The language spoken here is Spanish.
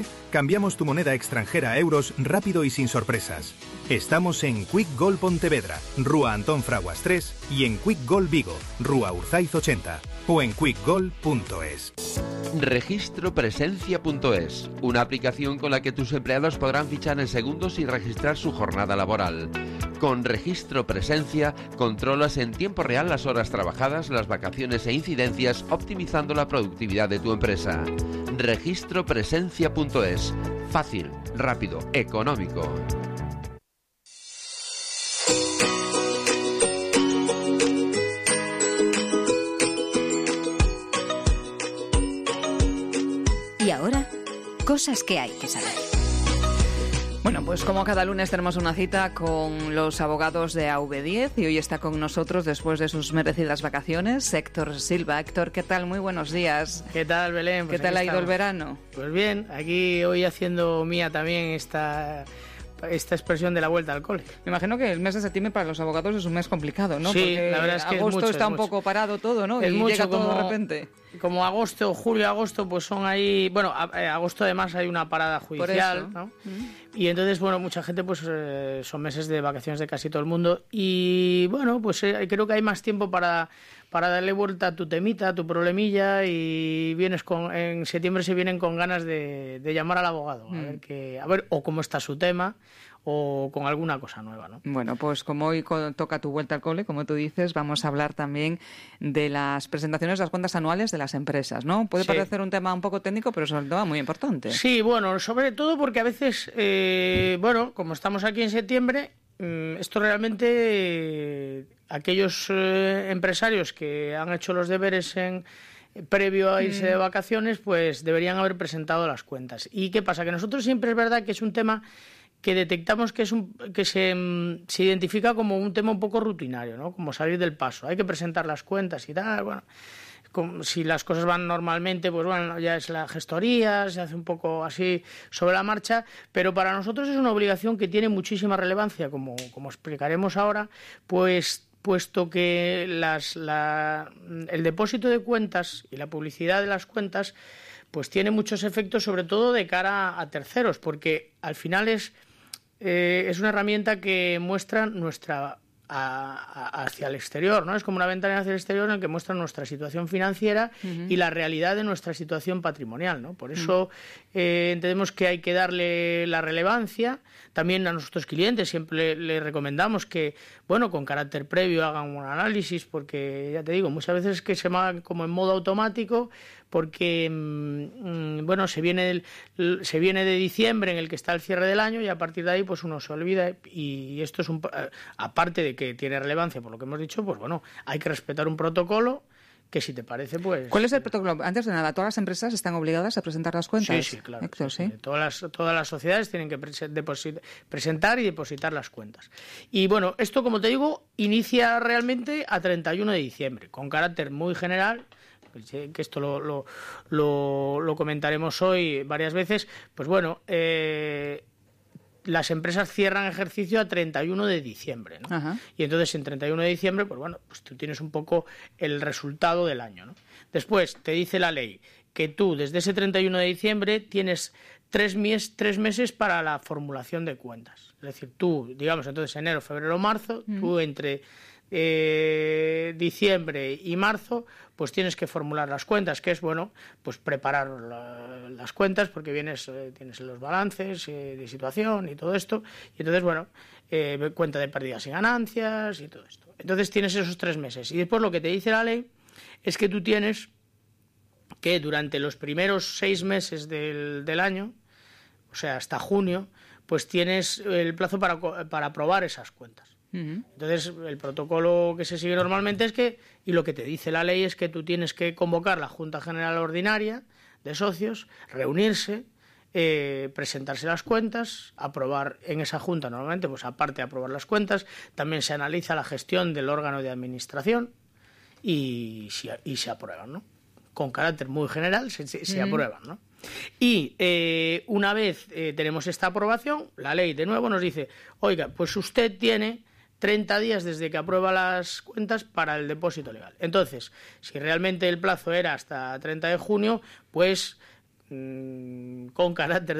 Cambiamos tu moneda extranjera a euros rápido y sin sorpresas. Estamos en Quick Gold Pontevedra, Rúa Antón Fraguas 3 y en Quick Gold Vigo, Rúa Urzaiz 80 o en quickgold.es. Registropresencia.es, una aplicación con la que tus empleados podrán fichar en segundos y registrar su jornada laboral. Con Registro Presencia controlas en tiempo real las horas trabajadas, las vacaciones e incidencias, optimizando la productividad de tu empresa. Registropresencia.es, fácil, rápido, económico. Y ahora, cosas que hay que saber. Bueno, pues como cada lunes tenemos una cita con los abogados de AV10 y hoy está con nosotros, después de sus merecidas vacaciones, Héctor Silva. Héctor, ¿qué tal? Muy buenos días. ¿Qué tal, Belén? Pues ¿qué tal ha ido el verano? Pues bien, aquí hoy haciendo mía también esta expresión de la vuelta al cole. Me imagino que el mes de septiembre para los abogados es un mes complicado, ¿no? Sí, porque la verdad es que agosto es está un mucho. poco parado todo, ¿no? Es y mucho, llega todo como de repente. Como agosto, julio, agosto, pues son ahí... Bueno, agosto además hay una parada judicial, ¿no? Y entonces, bueno, mucha gente, pues son meses de vacaciones de casi todo el mundo. Y bueno, pues creo que hay más tiempo para darle vuelta a tu temita, a tu problemilla, y en septiembre se vienen con ganas de llamar al abogado, a ver o cómo está su tema, o con alguna cosa nueva, ¿no? Bueno, pues como hoy toca tu vuelta al cole, como tú dices, vamos a hablar también de las presentaciones de las cuentas anuales de las empresas, ¿no? Puede parecer un tema un poco técnico, pero es un tema muy importante. Sí, bueno, sobre todo porque a veces, como estamos aquí en septiembre, esto realmente, aquellos empresarios que han hecho los deberes previo a irse de vacaciones, pues deberían haber presentado las cuentas. ¿Y qué pasa? Que nosotros siempre es verdad que es un tema que detectamos que se identifica como un tema un poco rutinario, ¿no? Como salir del paso. Hay que presentar las cuentas y tal, bueno. Si las cosas van normalmente, pues bueno, ya es la gestoría, se hace un poco así sobre la marcha, pero para nosotros es una obligación que tiene muchísima relevancia, como explicaremos ahora, pues puesto que el depósito de cuentas y la publicidad de las cuentas pues tiene muchos efectos, sobre todo de cara a terceros, porque al final es una herramienta que muestra hacia el exterior, ¿no? Es como una ventana hacia el exterior en la que muestra nuestra situación financiera y la realidad de nuestra situación patrimonial, ¿no? Por eso entendemos que hay que darle la relevancia. También a nuestros clientes siempre le recomendamos que, bueno, con carácter previo hagan un análisis, porque ya te digo, muchas veces es que se va como en modo automático, porque bueno, se viene de diciembre, en el que está el cierre del año, y a partir de ahí pues uno se olvida, y esto es aparte de que tiene relevancia por lo que hemos dicho, pues bueno, hay que respetar un protocolo que, si te parece, pues... ¿Cuál es el protocolo? Antes de nada, ¿todas las empresas están obligadas a presentar las cuentas? Sí, claro. Héctor, sí. Todas las sociedades tienen que presentar y depositar las cuentas. Y bueno, esto, como te digo, inicia realmente a 31 de diciembre, con carácter muy general, que esto lo comentaremos hoy varias veces. Pues bueno, las empresas cierran ejercicio a 31 de diciembre, ¿no? Ajá. Y entonces en 31 de diciembre, pues bueno, pues tú tienes un poco el resultado del año, ¿no? Después te dice la ley que tú desde ese 31 de diciembre tienes 3 meses para la formulación de cuentas. Es decir, tú, digamos, entonces enero, febrero, marzo, tú entre diciembre y marzo, pues tienes que formular las cuentas, que es, bueno, pues preparar las cuentas, porque tienes los balances de situación y todo esto, y entonces, bueno, cuenta de pérdidas y ganancias y todo esto. Entonces tienes esos 3 meses. Y después lo que te dice la ley es que tú tienes que durante los primeros 6 meses del año, o sea, hasta junio, pues tienes el plazo para aprobar esas cuentas. Entonces, el protocolo que se sigue normalmente y lo que te dice la ley es que tú tienes que convocar la Junta General Ordinaria de Socios, reunirse, presentarse las cuentas, aprobar en esa Junta normalmente, pues aparte de aprobar las cuentas, también se analiza la gestión del órgano de administración y se aprueban, ¿no? Con carácter muy general se aprueban, ¿no? Y una vez tenemos esta aprobación, la ley de nuevo nos dice, oiga, pues usted tiene 30 días desde que aprueba las cuentas para el depósito legal. Entonces, si realmente el plazo era hasta 30 de junio, pues con carácter